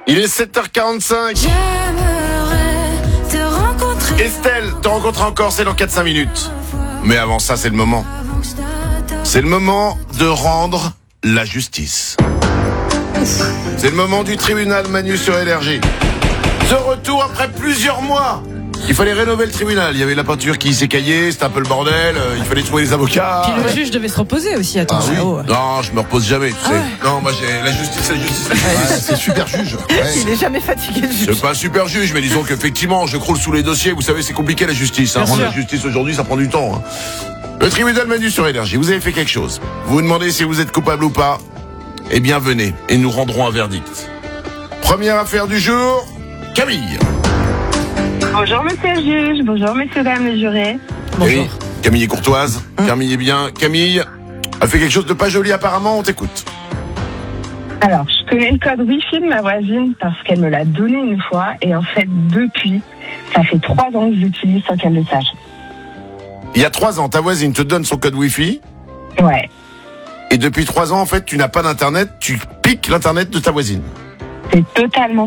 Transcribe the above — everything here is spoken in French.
Il est 7h45. J'aimerais te rencontrer. Estelle, te rencontrer encore, c'est dans 4-5 minutes. Mais avant ça, c'est le moment. C'est le moment de rendre la justice. C'est le moment du tribunal Manu sur Énergie. De retour après plusieurs mois. Il fallait rénover le tribunal. Il y avait la peinture qui s'écaillait, c'était un peu le bordel. Il fallait trouver des avocats. Puis le juge devait se reposer aussi, Ah attention. oui. Non, je me repose jamais. Tu sais. ouais. Non, moi j'ai la justice, la justice. C'est super juge. Il est jamais fatigué, le Je juge. suis pas un super juge, mais disons qu'effectivement, je croule sous les dossiers. Vous savez, c'est compliqué la justice. Bien Rendre sûr. la justice aujourd'hui, ça prend du temps. Le tribunal Manu sur Énergie, vous avez fait quelque chose. Vous vous demandez si vous êtes coupable ou pas. Eh bien, venez et nous rendrons un verdict. Première affaire du jour, Camille. Bonjour monsieur le juge, bonjour messieurs dames les jurés. Bonjour. Camille est courtoise. Camille est bien. Camille a fait quelque chose de pas joli apparemment. On t'écoute. Alors, je connais le code Wi-Fi de ma voisine parce qu'elle me l'a donné une fois et en fait depuis, ça fait 3 ans que je l'utilise sans qu'elle le sache. Il y a 3 ans, ta voisine te donne son code Wi-Fi. Ouais, Et depuis 3 ans, en fait, tu n'as pas d'internet. Tu piques l'internet de ta voisine. c'est totalement